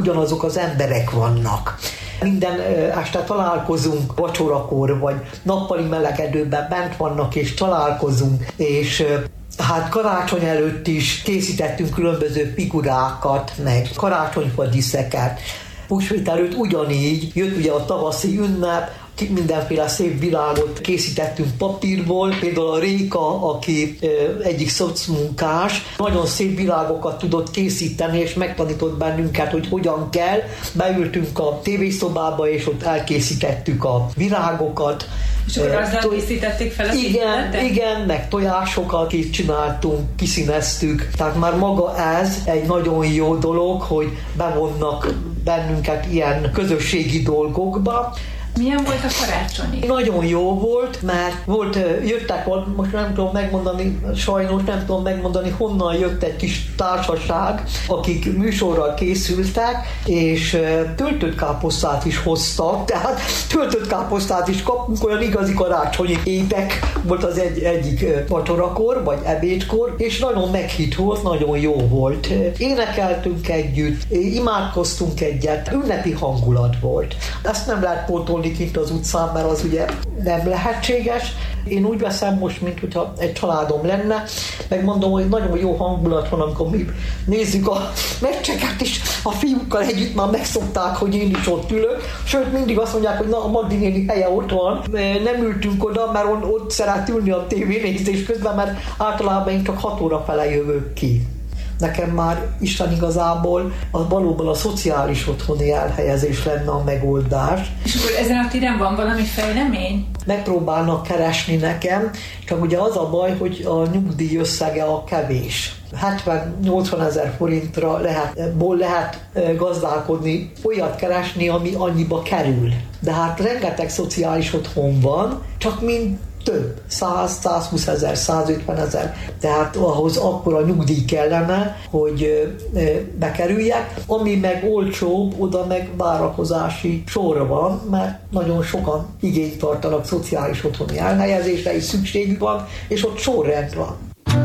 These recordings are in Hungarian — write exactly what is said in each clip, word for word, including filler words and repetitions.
ugyanazok az emberek vannak. Minden este találkozunk vacsorakor, vagy nappali melegedőben bent vannak, és találkozunk, és hát karácsony előtt is készítettünk különböző figurákat, meg karácsonyfa díszeket. Húsvét előtt ugyanígy jött ugye a tavaszi ünnep, mindenféle szép világot készítettünk papírból. Például a Réka, aki egyik szocmunkás, nagyon szép világokat tudott készíteni, és megtanított bennünket, hogy hogyan kell. Beültünk a tévészobába, és ott elkészítettük a virágokat. És akkor azzal készítették fel az Igen, épületet? igen, meg tojásokat is csináltunk, kiszíneztük. Tehát már maga ez egy nagyon jó dolog, hogy bevonnak bennünket ilyen közösségi dolgokba. Milyen volt a karácsony? Nagyon jó volt, mert volt, jöttek, most nem tudom megmondani, sajnos nem tudom megmondani, honnan jött egy kis társaság, akik műsorral készültek, és töltött káposztát is hoztak, tehát töltött káposztát is kapunk, olyan igazi karácsonyi étek volt az egy, egyik vacsorakor, vagy ebédkor, és nagyon meghitt volt, nagyon jó volt. Énekeltünk együtt, imádkoztunk egyet, ünnepi hangulat volt. Ezt nem lehet pótolni kint az utcán, mert az ugye nem lehetséges. Én úgy veszem most, mint hogyha egy családom lenne, megmondom, hogy nagyon jó hangulat van, amikor mi nézzük a meccseket, és a fiúkkal együtt már megszokták, hogy én is ott ülök. Sőt, mindig azt mondják, hogy na, a Magdi néni helye ott van. Nem ültünk oda, mert ott szeret ülni a tévénézés közben, mert általában én csak hat óra fele jövök ki. Nekem már Isten igazából az valóban a szociális otthoni elhelyezés lenne a megoldás. És akkor ezen a téren van valami fejlemény? Megpróbálnak keresni nekem, csak ugye az a baj, hogy a nyugdíj összege a kevés. hetven-nyolcvan ezer forintra lehet, ból lehet gazdálkodni, olyat keresni, ami annyiba kerül. De hát rengeteg szociális otthon van, csak mind több, száz-százhúsz ezer, százötven ezer, tehát ahhoz akkora nyugdíj kellene, hogy bekerüljek, ami meg olcsóbb, oda meg várakozási sor van, mert nagyon sokan igényt tartanak szociális otthoni elhelyezésre, és szükségük van, és ott sorrend van.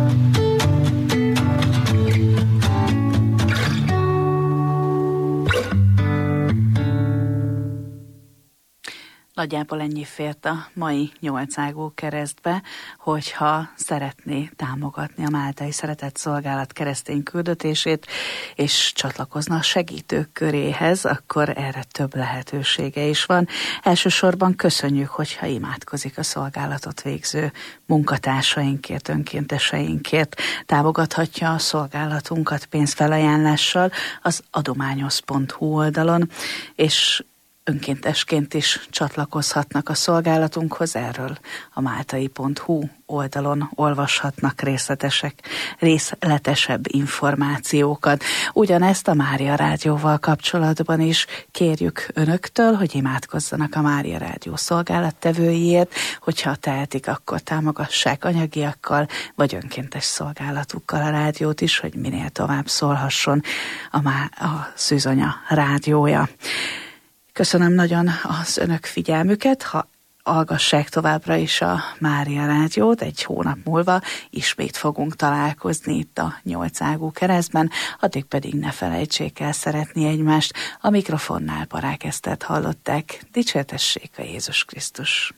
Nagyjából ennyi fért a mai nyolcágú keresztbe, hogyha szeretné támogatni a Máltai Szeretett Szolgálat keresztény küldetését, és csatlakozna a segítők köréhez, akkor erre több lehetősége is van. Elsősorban köszönjük, hogyha imádkozik a szolgálatot végző munkatársainkért, önkénteseinkért. Támogathatja a szolgálatunkat pénzfelajánlással az adományos pont hu oldalon, és önkéntesként is csatlakozhatnak a szolgálatunkhoz, erről a máltai pont hu oldalon olvashatnak részletesek, részletesebb információkat. Ugyanezt a Mária Rádióval kapcsolatban is kérjük önöktől, hogy imádkozzanak a Mária Rádió szolgálattevőiért, hogyha tehetik, akkor támogassák anyagiakkal, vagy önkéntes szolgálatukkal a rádiót is, hogy minél tovább szólhasson a, má- a Szűzonya rádiója. Köszönöm nagyon az önök figyelmüket, ha hallgassák továbbra is a Mária Rádiót, egy hónap múlva ismét fogunk találkozni itt a nyolcágú keresztben, addig pedig ne felejtsék el szeretni egymást. A mikrofonnál Parák Esztert hallották, dicsértessék a Jézus Krisztus!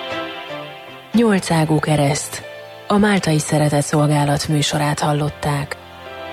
Nyolcágú kereszt. A Máltai Szeretett Szolgálat műsorát hallották.